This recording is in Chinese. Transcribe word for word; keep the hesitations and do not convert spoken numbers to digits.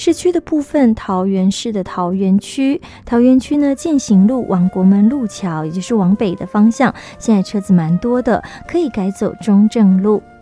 市区的部分，桃园市的桃园区，桃园区呢践行路往国门路桥，也就是往北的方向，现在车子蛮多的，可以改走中正路。